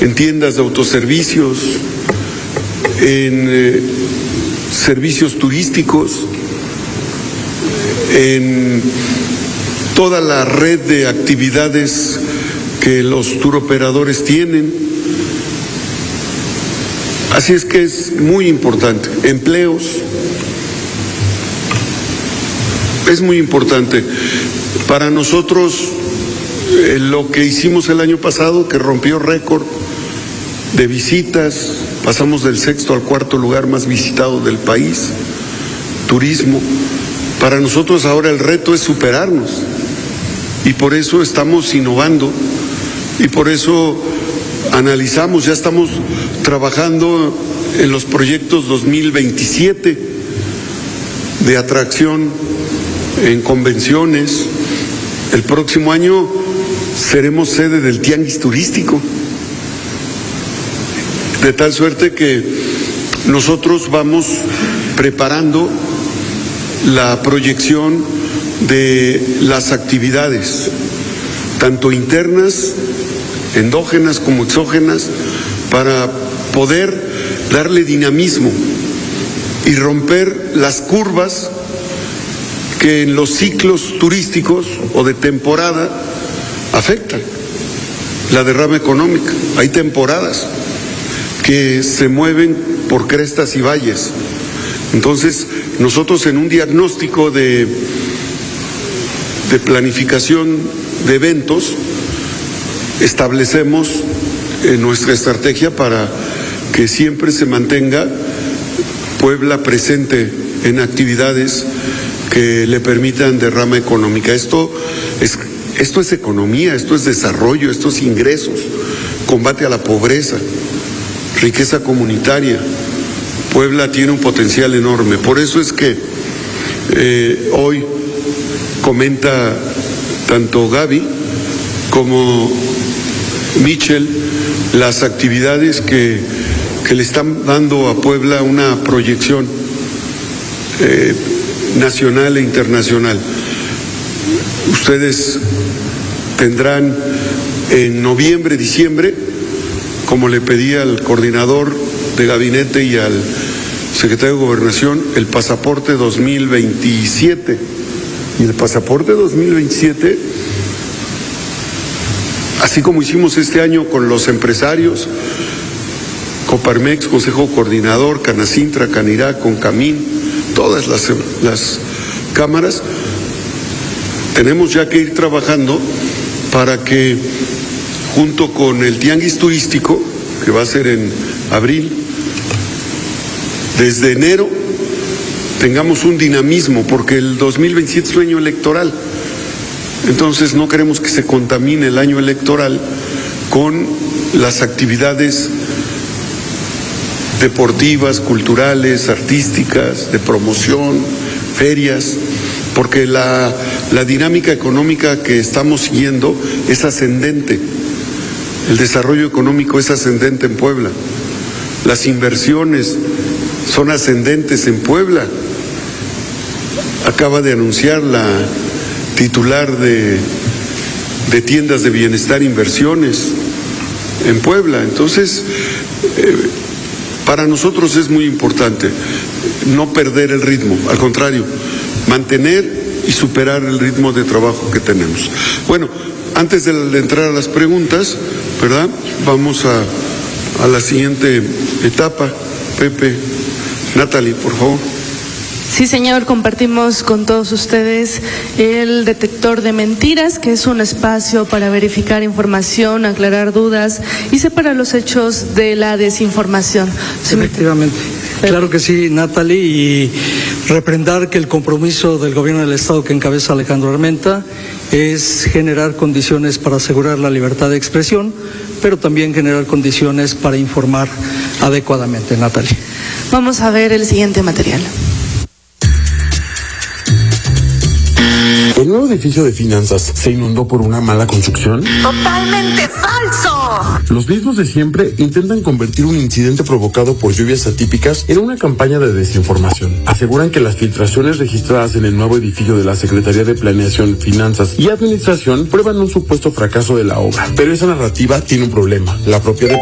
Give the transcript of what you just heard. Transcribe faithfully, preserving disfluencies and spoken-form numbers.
en tiendas de autoservicios, en eh, servicios turísticos, en toda la red de actividades que los turoperadores tienen. Así es que es muy importante. Empleos. Es muy importante. Para nosotros, eh, lo que hicimos el año pasado, que rompió récord de visitas, pasamos del sexto al cuarto lugar más visitado del país, turismo. Para nosotros ahora el reto es superarnos y por eso estamos innovando y por eso analizamos, ya estamos trabajando en los proyectos dos mil veintisiete de atracción en convenciones. El próximo año seremos sede del Tianguis Turístico, de tal suerte que nosotros vamos preparando la proyección de las actividades, tanto internas, endógenas como exógenas, para poder darle dinamismo y romper las curvas que en los ciclos turísticos o de temporada afectan la derrama económica. Hay temporadas que se mueven por crestas y valles. Entonces, nosotros en un diagnóstico de, de planificación de eventos establecemos eh, nuestra estrategia para que siempre se mantenga Puebla presente en actividades que le permitan derrama económica. Esto es, esto es economía, esto es desarrollo, esto es ingresos, combate a la pobreza, riqueza comunitaria. Puebla tiene un potencial enorme. Por eso es que eh, hoy comenta tanto Gaby como Michel las actividades que, que le están dando a Puebla una proyección eh, nacional e internacional. Ustedes tendrán en noviembre, diciembre, como le pedí al coordinador de gabinete y al secretario de Gobernación, el pasaporte dos mil veintisiete. Y el pasaporte dos mil veintisiete, así como hicimos este año con los empresarios, Coparmex, Consejo Coordinador, Canacintra, Canirá, Concamín, todas las, las cámaras, tenemos ya que ir trabajando para que junto con el Tianguis Turístico, que va a ser en abril, desde enero tengamos un dinamismo, porque el dos mil veintisiete es un año electoral. Entonces no queremos que se contamine el año electoral con las actividades deportivas, culturales, artísticas, de promoción, ferias, porque la, la dinámica económica que estamos siguiendo es ascendente. El desarrollo económico es ascendente en Puebla. Las inversiones son ascendentes en Puebla. Acaba de anunciar la titular de, de tiendas de bienestar inversiones en Puebla. Entonces, eh, para nosotros es muy importante no perder el ritmo, al contrario, mantener y superar el ritmo de trabajo que tenemos. Bueno, antes de entrar a las preguntas, ¿verdad? Vamos a, a la siguiente etapa. Pepe, Natalie, por favor. Sí, señor, compartimos con todos ustedes el detector de mentiras, que es un espacio para verificar información, aclarar dudas y separar los hechos de la desinformación. Efectivamente. Claro que sí, Natalie, y reprendar que el compromiso del gobierno del Estado que encabeza Alejandro Armenta es generar condiciones para asegurar la libertad de expresión, pero también generar condiciones para informar adecuadamente, Natalie. Vamos a ver el siguiente material. ¿El nuevo edificio de finanzas se inundó por una mala construcción? ¡Totalmente falso! Los mismos de siempre intentan convertir un incidente provocado por lluvias atípicas en una campaña de desinformación. Aseguran que las filtraciones registradas en el nuevo edificio de la Secretaría de Planeación, Finanzas y Administración prueban un supuesto fracaso de la obra. Pero esa narrativa tiene un problema. La propia